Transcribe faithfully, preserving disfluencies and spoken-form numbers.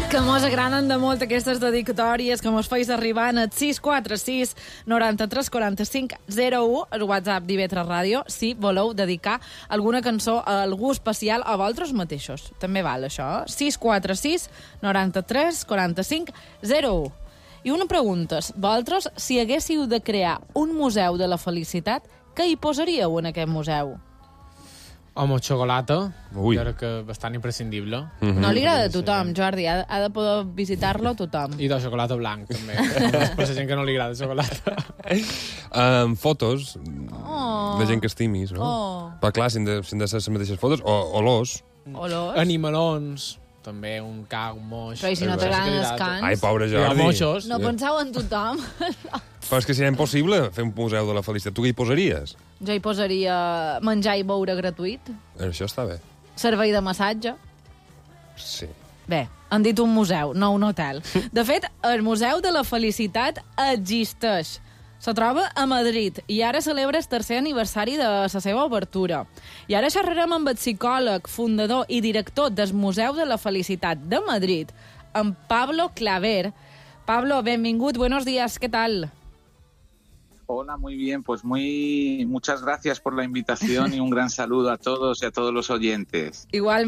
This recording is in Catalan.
Que mos agraden de molt aquestes dedicatòries que mos feis arribar en el sis quatre sis noranta-tres quaranta-cinc zero u, el WhatsApp d'I V tres Ràdio, si voleu dedicar alguna cançó a algú especial a vosaltres mateixos. També val això, eh? sis quatre sis noranta-tres quaranta-cinc zero u. I una pregunta, vosaltres, si haguéssiu de crear un museu de la felicitat, què hi posaríeu en aquest museu? Home, xocolata, Ui. jo crec que bastant imprescindible. Mm-hmm. No li agrada a tothom, Jordi, ha, ha de poder visitar-lo tothom. I de xocolata blanc, també. Per la gent que no li agrada xocolata. Um, fotos Oh. de gent que estimis, no? Oh. Però clar, si han de, si han de ser les mateixes fotos, o olors. Olors. Animalons, també, un ca, un moix. Però i si no t'agraden els cants? Ai, pobre I Jordi. moixos. No penseu en tothom. Però és que serà impossible fer un museu de la felicitat. Tu què hi posaries? Jo hi posaria menjar i beure gratuït, Això està bé. servei de massatge. Sí. Bé, han dit un museu, no un hotel. De fet, el Museu de la Felicitat existeix. Se troba a Madrid i ara celebra el tercer aniversari de la seva obertura. I ara xerrarem amb el psicòleg, fundador i director del Museu de la Felicitat de Madrid, amb Pablo Claver. Pablo, benvingut, buenos días, ¿qué tal? Hola, muy bien. Pues muy muchas gracias por la invitación y un gran saludo a todos y a todos los oyentes. Igual